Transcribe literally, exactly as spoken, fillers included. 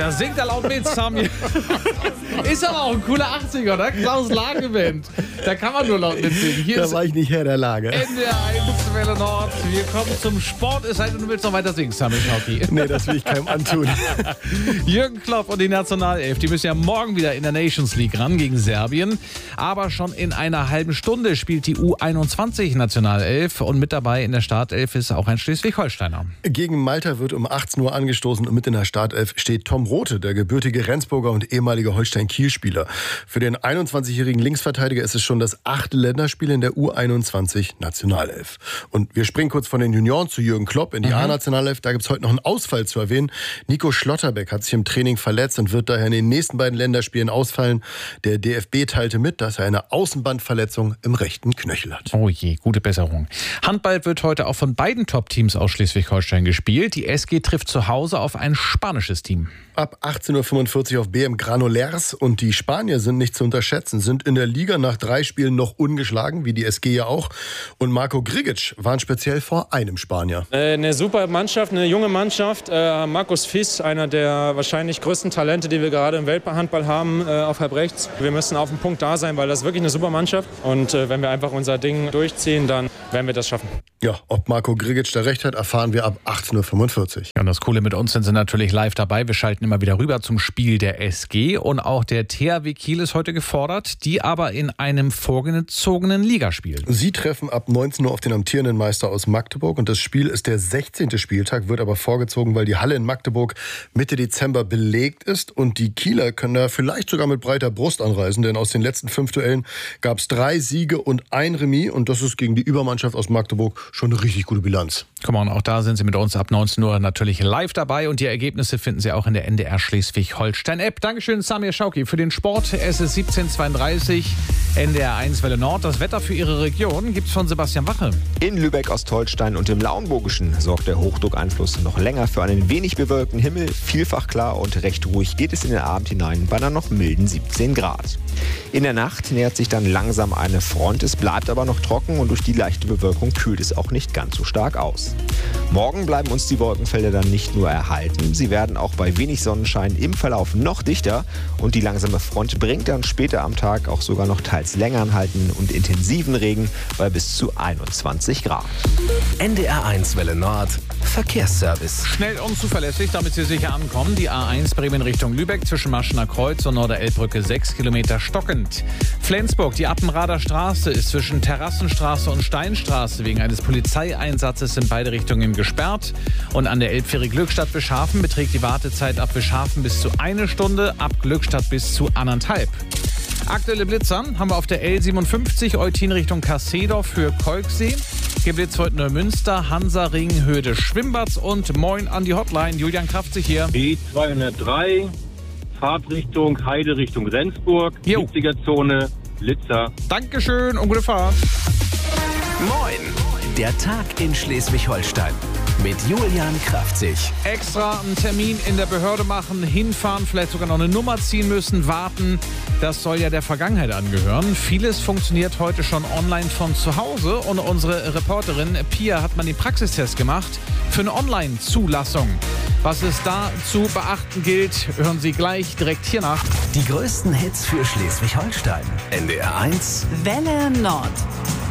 Da singt er laut mit, Samir. Ist aber auch ein cooler achtziger, oder? Klaus Lageband. Da kann man nur laut mitsingen. Hier da ist war ich nicht Herr der Lage. N D R eins Welle Nord. Wir kommen zum Sport. Es sei denn, du willst noch weiter singen, Samir Schauki. Nee, das will ich keinem antun. Jürgen Klopp und die Nationalelf, die müssen ja morgen wieder in der Nations League ran gegen Serbien. Aber schon in einer halben Stunde spielt die U einundzwanzig Nationalelf und mit dabei in der Startelf ist auch ein Schleswig-Holsteiner. Gegen Malta wird um achtzehn Uhr angestoßen und mit in der Startelf steht Tom Rothe, der gebürtige Rendsburger und ehemalige Holstein-Kiel-Spieler. Für den einundzwanzigjährigen Linksverteidiger ist es schon das achte Länderspiel in der U einundzwanzig Nationalelf. Und wir springen kurz von den Junioren zu Jürgen Klopp in die mhm. A-Nationalelf. Da gibt es heute noch einen Ausfall zu erwähnen. Nico Schlotterbeck hat sich im Training verletzt und wird daher in den nächsten beiden Länderspielen ausfallen. Der D F B teilte mit, dass er eine Außenbandverletzung im rechten Knöchel hat. Oh je, gute Besserung. Handball wird heute auch von beiden Top-Teams aus Schleswig-Holstein gespielt. Die S G trifft zu Hause auf ein spanisches Team. Ab achtzehn Uhr fünfundvierzig auf B M Granollers und die Spanier sind nicht zu unterschätzen, sind in der Liga nach drei Spielen noch ungeschlagen, wie die S G ja auch. Und Marco Grigic waren speziell vor einem Spanier. Eine super Mannschaft, eine junge Mannschaft. Markus Fiss, einer der wahrscheinlich größten Talente, die wir gerade im Welthandball haben, auf halb rechts. Wir müssen auf dem Punkt da sein, weil das ist wirklich eine super Mannschaft. Und wenn wir einfach unser Ding durchziehen, dann werden wir das schaffen. Ja, ob Marco Grigic da recht hat, erfahren wir ab achtzehn Uhr fünfundvierzig. Ja, und das Coole mit uns sind sie natürlich live dabei. Wir schalten immer wieder rüber zum Spiel der S G. Und auch der T H W Kiel ist heute gefordert, die aber in einem vorgezogenen Ligaspiel. Sie treffen ab neunzehn Uhr auf den amtierenden Meister aus Magdeburg. Und das Spiel ist der sechzehnte Spieltag, wird aber vorgezogen, weil die Halle in Magdeburg Mitte Dezember belegt ist. Und die Kieler können da vielleicht sogar mit breiter Brust anreisen, denn aus den letzten fünf Duellen gab es drei Siege und ein Remis. Und das ist gegen die Übermannschaft aus Magdeburg schon eine richtig gute Bilanz. Komm on, auch da sind Sie mit uns ab neunzehn Uhr natürlich live dabei. Und die Ergebnisse finden Sie auch in der N D R Schleswig-Holstein-App. Dankeschön, Samir Schauki, für den Sport. Es ist siebzehn Uhr zweiunddreißig, N D R eins Welle Nord. Das Wetter für Ihre Region gibt's von Sebastian Wache. In Lübeck, Ostholstein und im Lauenburgischen sorgt der Hochdruckeinfluss noch länger für einen wenig bewölkten Himmel. Vielfach klar und recht ruhig geht es in den Abend hinein bei einer noch milden siebzehn Grad. In der Nacht nähert sich dann langsam eine Front. Es bleibt aber noch trocken und durch die leichte Bewölkung kühlt es auch nicht ganz so stark aus. Morgen bleiben uns die Wolkenfelder dann nicht nur erhalten, sie werden auch bei wenig Sonnenschein im Verlauf noch dichter und die langsame Front bringt dann später am Tag auch sogar noch teils länger anhaltenden und intensiven Regen bei bis zu einundzwanzig Grad. N D R eins Welle Nord Verkehrsservice. Schnell und zuverlässig, damit Sie sicher ankommen. Die A eins Bremen Richtung Lübeck zwischen Maschener Kreuz und Norderelbbrücke sechs Kilometer stockend. Flensburg, die Appenrader Straße ist zwischen Terrassenstraße und Steinstraße wegen eines Polizeieinsatzes in beide Richtungen gesperrt. Und an der Elbfähre Glückstadt-Wischhafen beträgt die Wartezeit ab Wischhafen bis zu eine Stunde, ab Glückstadt bis zu anderthalb. Aktuelle Blitzer haben wir auf der L siebenundfünfzig Eutin Richtung Kassedorf für Kolksee. Geblitzt heute Neumünster, Hansaring, Höhe des Schwimmbads und moin an die Hotline. Julian Kraftzig hier. B zweihundertdrei, Fahrtrichtung Heide Richtung Rendsburg, siebziger Zone, Litzer. Dankeschön und gute Fahrt. Moin, der Tag in Schleswig-Holstein. Mit Julian Kraftzig. Extra einen Termin in der Behörde machen, hinfahren, vielleicht sogar noch eine Nummer ziehen müssen, warten. Das soll ja der Vergangenheit angehören. Vieles funktioniert heute schon online von zu Hause. Und unsere Reporterin Pia hat mal den Praxistest gemacht für eine Online-Zulassung. Was es da zu beachten gilt, hören Sie gleich direkt hier nach. Die größten Hits für Schleswig-Holstein. N D R eins Welle Nord.